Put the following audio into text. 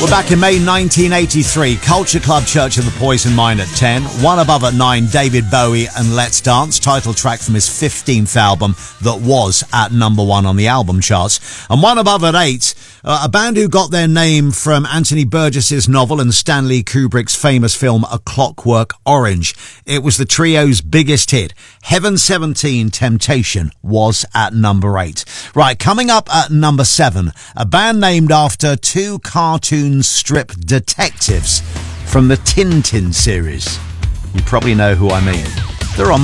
We're back in May 1983. Culture Club Church of the Poison Mind at 10. One above at 9, David Bowie and Let's Dance, title track from his 15th album that was at number 1 on the album charts. And one above at 8, a band who got their name from Anthony Burgess's novel and Stanley Kubrick's famous film A Clockwork Orange. It was the trio's biggest hit. Heaven 17 Temptation was at number 8. Right, coming up at number 7, a band named after 2 cartoon strip detectives from the Tintin series. You probably know who I mean. They're on